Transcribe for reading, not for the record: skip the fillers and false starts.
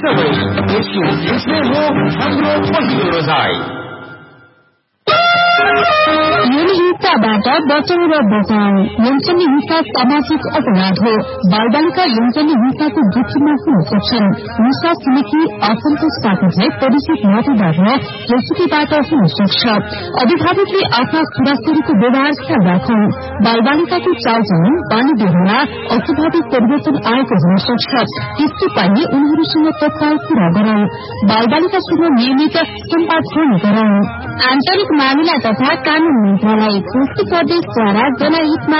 सबै 120 में हो हाम्रो पहिलो रोजाइ। हिंसाबाट बचाउ र बचाउ। यौन हिंसा सामाजिक अपराध हो। बालबालिका यौन हिंसाको जोखिममा हुन सक्छन्। हिंसा समिति असन्तोष साथै परिचित मतदार र जोसुकीबाट हुन सक्छ। अभिभावकले आफ्ना छोराछोरीको व्यवहार ख्याल राखौं। बालबालिकाको चालचलन बानी बेहोरा अस्वाभाविक परिवर्तन आएको हुन सक्छ। त्यस्तो पाइए उनीहरूसँग तत्काल कुरा गरौं। बालबालिकासँग नियमित सम्वाद गरौं। आन्तरिक मामिला तथा कानून मन्त्रालय, संस्कृत प्रदेशद्वारा जनहितमा